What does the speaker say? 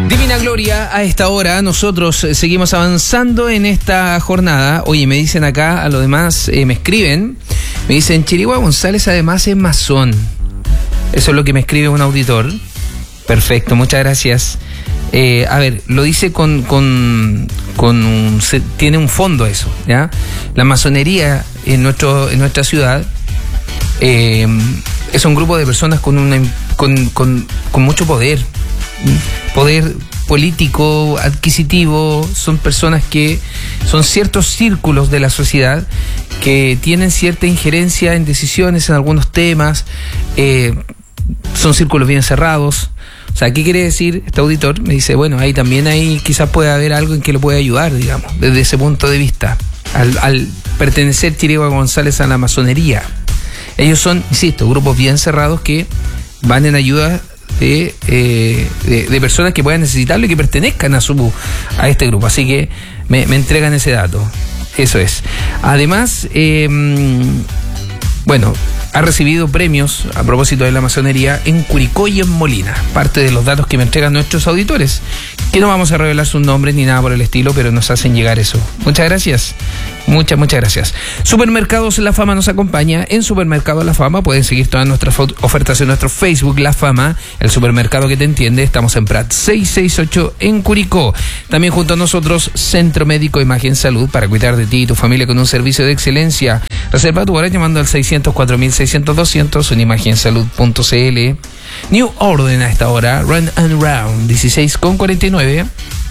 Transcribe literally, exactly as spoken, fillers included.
Divina Gloria, a esta hora nosotros seguimos avanzando en esta jornada. Oye, me dicen acá, a los demás eh, me escriben, me dicen, Chirigua González además es masón. Eso es lo que me escribe un auditor. Perfecto, muchas gracias. Eh, a ver, lo dice con, con, con un, se, tiene un fondo eso, ¿ya? La masonería en, nuestro, en nuestra ciudad eh, es un grupo de personas con, una, con, con, con mucho poder. Poder político, adquisitivo, son personas que son ciertos círculos de la sociedad que tienen cierta injerencia en decisiones en algunos temas, eh, son círculos bien cerrados. O sea, ¿qué quiere decir? Este auditor me dice, bueno, ahí también ahí quizás puede haber algo en que lo puede ayudar, digamos, desde ese punto de vista, al, al pertenecer Chirigua González a la masonería. Ellos son, insisto, grupos bien cerrados que van en ayuda De, eh, de, de personas que puedan necesitarlo y que pertenezcan a su a este grupo. Así que me, me entregan ese dato. Eso es. Además, eh, bueno, ha recibido premios a propósito de la masonería en Curicó y en Molina. Parte de los datos que me entregan nuestros auditores, que no vamos a revelar sus nombres ni nada por el estilo, pero nos hacen llegar eso. Muchas gracias. Muchas, muchas gracias. Supermercados La Fama nos acompaña. En Supermercados La Fama pueden seguir todas nuestras ofertas en nuestro Facebook La Fama, el supermercado que te entiende. Estamos en Prat seiscientos sesenta y ocho en Curicó. También junto a nosotros Centro Médico Imagen Salud, para cuidar de ti y tu familia con un servicio de excelencia. Reserva tu hora llamando al seiscientos cuatro mil seiscientos doscientos en imagen salud punto c l. New Orden a esta hora, Run and Round, dieciséis con cuarenta y nueve.